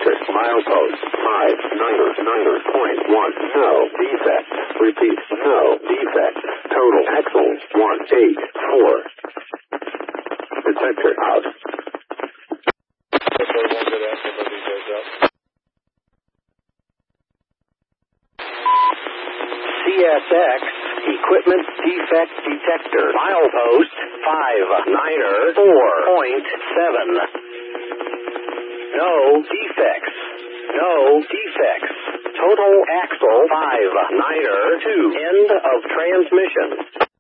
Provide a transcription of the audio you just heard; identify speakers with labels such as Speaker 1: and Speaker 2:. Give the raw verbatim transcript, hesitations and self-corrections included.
Speaker 1: detector. Milepost five niner niner point one. No defect. Repeat. No defect. Total axle one eight four. Detector out.
Speaker 2: C S X Equipment Defect Detector. Milepost five niner four point seven. No defects. No defects. Total axle five niner two. End of transmission.